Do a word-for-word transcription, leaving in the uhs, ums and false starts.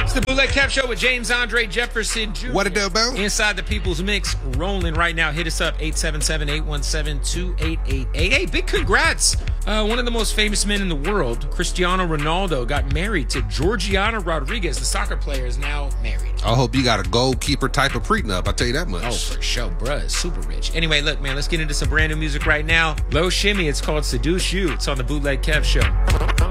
It's the Bootleg Kev Show with James Andre Jefferson Junior What it do, Bo? Inside the People's Mix, rolling right now. Hit us up, eight seven seven, eight one seven, two eight eight eight. Hey, big congrats. Uh, one of the most famous men in the world, Cristiano Ronaldo, got married to Georgiana Rodriguez. The soccer player is now married. I hope you got a goalkeeper type of prenup. I'll tell you that much. Oh, for sure, bruh. Super rich. Anyway, look, man, let's get into some brand new music right now. Low Shimmy, it's called Seduce You. It's on the Bootleg Kev Show.